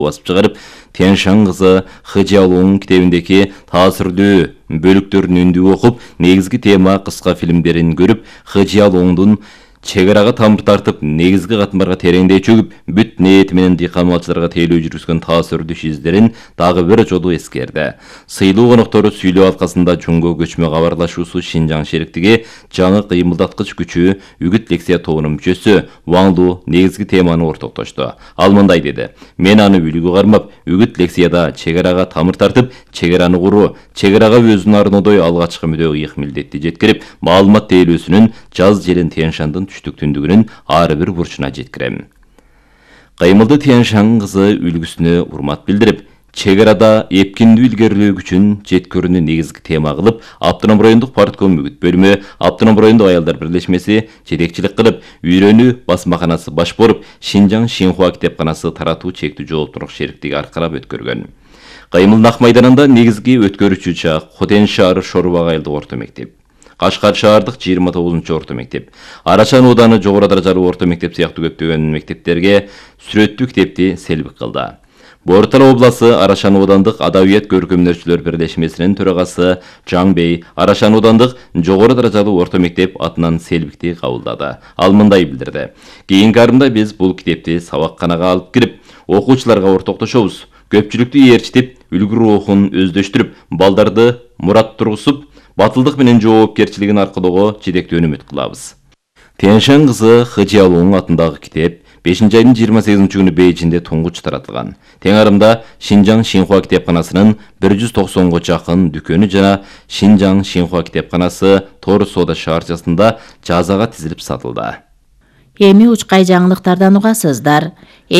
басып чыгарып, Тяньшан кызы He Jialong'ун китебиндеги таасирдүү бөлүктөрүн үндүп окуп, негизги тема кыска фильмдерин көрүп, He Jialong'дун чегарага тамыр тартып, негизги катмарга тереңдей чөгүп, бүт ниети менен дыйкан малчыларга тейлөө жүргүзгөн таасирдүү издерин дагы бир жолу эскерди. Сыйлуу коноктору сүйлөө алкасында Чоңго көчмө кабарлашуусу Шинжаң шериктиги жаңы кыймылдаткыч күчү үгүт лекция тобунун мүчөсү Ван Лу негизги теманы ортоктошту. Ал мындай деди: "Мен аны үлгү кармап, үгүт лекцияда чегарага тамыр тартып, чегараны куруу, чегарага өзүнүн арнодой алга чыгымдөө ыйык милдетти жеткирип, маалымат тейлөөсүнүн жаз жерин Тяньшандын түштүк түндүгүнүн ар бир бурчуна жеткирем." Кыймылды Тяньшан кызы үлгүсүнө урмат билдирип, чегарада эпкиндүү илгерилөө күчүн жеткөрүүнү негизги тема кылып, Автоном райондук партком үгүт бөлүмү, Автоном райондук аялдар бирлешмеси жетекчилик кылып, үйрөнүү басмаканасы баш боруп, Шинжаң Шинхуа китепканасы таратуу чектүү жооптуулук шериктиги аркалап өткөргөн. Кыймыл Нак майданында негизги өткөрүүчү чак Хотен шаары Шорбак айылдык орто мектеп, Кашкар шаардык 29-орто орто мектеп, Арашан ооданы жогору даражалуу орто мектеп сыяктуу көптөгөн мектептерге сүрөттүү китепти селбик кылды. Бортал обласы Арашан оодандык Адабият көркөмдөөчүлөр бирлешмесинин төрагасы Жан Бей Арашан оодандык жогору даражалуу орто мектеп атынан селбикти кабылдады. Ал мындай билдирди: "Кийинки арымда биз бул китепти сабакканага алып кирип, окуучуларга ортоктошобуз. Көпчүлүктү ээрчитип, үлгү рухун өздөштүрүп, балдарды мурат тургузуп, батылдык менен жоопкерчилигин аркылоого жетектүү үмүт кылабыз." Тяньшан кызы He Jialong атындагы китеп 5-айдын 28 күнү Бейжинде туңгуч таратылган. Тең арымда Шинжаң Шинхуа китепканасынын 190го жакын дүкөнү жана Шинжаң Шинхуа китепканасы Тор соода шаарчасында жазага тизилип сатылды. Эми учкай жаңылыктардан угасыздар.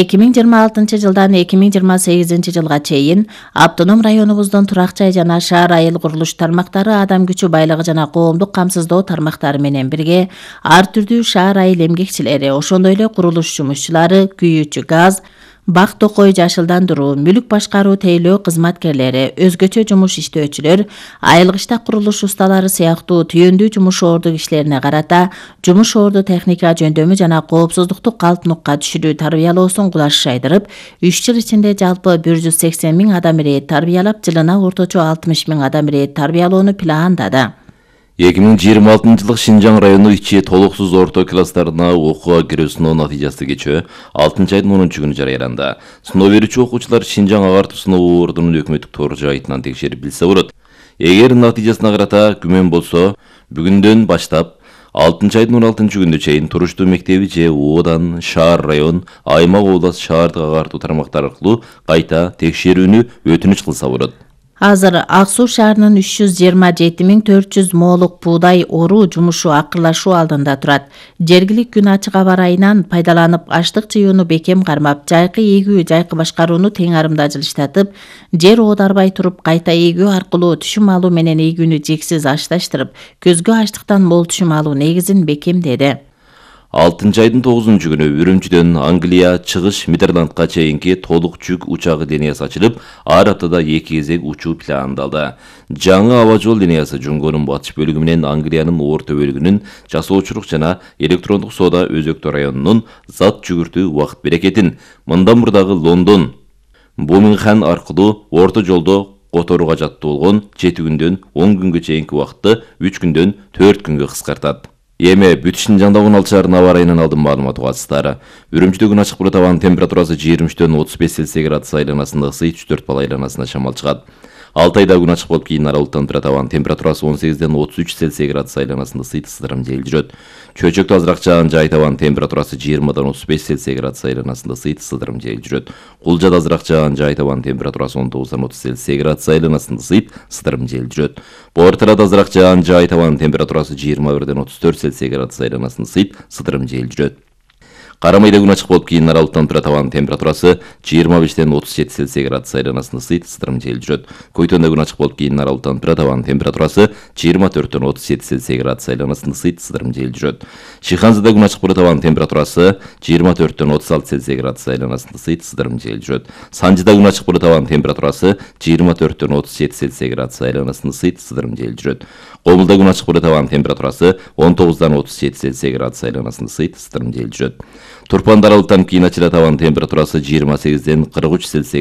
2026 жылдан 2028 жылга чейин Автоном районубуздун турак жай жана шаар айыл курулуш тармактары адам күчү байлыгы жана коомдук камсыздоо тармактары менен бирге ар түрдүү шаар айыл эмгекчилери, ошондой эле курулуш жумушчулары, күйүүчү газ, бак токой жашылдандыруу, мүлүк башкаруу тейлөө кызматкерлери, өзгөчө жумуш иштөөчүлөр, айылгычта курулуш усталары сыяктуу түйөндүү жумуш орду кишилерине карата жумуш орду техника жөндөмү жана коопсуздукту калпнукка түшүрүү тарбиялоосун кулаш шайдырып, 3 жыл ичинде жалпы 180 миң адам ирет тарбиялап, жылына орточо 60 миң адам ирет тарбиялоону пландады. 2026 жылдык Шинжаң району ичи толуксуз орто класстарына окууга кирүү сыноо натыйжасы кечөө 6-айдын 10 күнү жарыяланды. Сыноо берүүчү окуучулар Шинжаң агартуу сыноо ордунун өкмөттүк тор жайтынан текшерип билсе болот. Эгер натыйжасына карата күмөн болсо, бүгүндөн баштап 6-айдын 16 күнүнө чейин туруштуу мектеби же оодан шаар район, аймак облас шаардык агартуу тармактары аркылуу кайта текшерүүнү өтүнүч кылса болот. Азыр Ак Суу шаарынын 327.400 моолук буудай оруу жумушу акырлашуу алдында турат. Жергилик күн ачык аба ырайынан пайдаланып, аштык жыюуну бекем кармап, жайкы эгүү, жайкы башкарууну тең арымда жылыштатып, жер оодарбай туруп, кайта эгүү аркылуу түшүм алуу менен эгүүнү жексиз ашташтырып, көзгө аштыктан мол түшүм алуу негизин бекемдеди. 6-айдын 9 күнү Үрүмчүдөн Англия, чыгыш Нидерландка чейинки толук жүк учагы линиясы ачылып, ар аптада 2 кезек учуу пландалды. Жаңы аба жол линиясы Жунгонун батыш бөлүгү менен Англиянын орто бөлүгүнүн жасоочулук жана электрондук соода өзөктүү районунун зат жүгүртүү убакыт берекетин мындан мурдагы Лондон, Бумингем аркылуу орто жолдо которууга жаттуу болгон 7 күндөн 10 күнгө чейинки убакытты 3 күндөн 4 күнгө кыскартат. Эми бүт Шинжаңда 16 шаарынын аба ырайынан алдын маалымат угасыздар. Үрүмчүдө күн ачык булут, абанын температурасы 23-дөн 35 Цельсий градус айланасында, ысы 3-4 балл айланасында шамал чыгат. Алтайда күн ачык болуп, кийин аралыктан турат, абанын температурасы 18-ден 33 Цельсий градус айланасында, ысы ысырым жел жүрөт. Чөйчөктө азыраак жаан жайыт, абанын температурасы 20-дан 35 Цельсий градус айланасында, ысы ысырым жел жүрөт. Кулжада азыраак жаан жайыт, абанын температурасы 19-дан 30 Цельсий градус айланасында, ысы ысырым жел жүрөт. Борталада азыраак жаан жайыт, абанын температурасы 21-ден 34 Цельсий градус айланасында, ысы ысырым жел жүрөт. Карамайда күн ачык болуп, кийин аралыктан турат, абанын температурасы 25-ден 37 Цельсий градус айланасында, ысы ысырым жел жүрөт. Көйтөндө күн ачык болуп, кийин аралыктан турат, абанын температурасы 24-ден 37 Цельсий градус айланасында, ысы ысырым жел жүрөт. Шиханзада күн ачык болуп, абанын температурасы 24-ден 36 Цельсий градус айланасында, ысы ысырым жел жүрөт. Санжыда күн ачык болуп, абанын температурасы 24-ден 37 Цельсий градус айланасында, ысы ысырым жел жүрөт. Комулда күн ачык болуп, абанын температурасы 19-дан 37 Цельсий градус айланасында, ысы ысырым жел жүрөт. Турпан Дарылтан кийин ачыда табан температурасы 28-ден 43 Цельсий